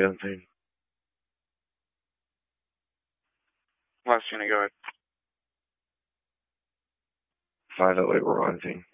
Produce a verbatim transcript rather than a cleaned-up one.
seventeen. Last unit, go ahead. five oh eight, we're rising.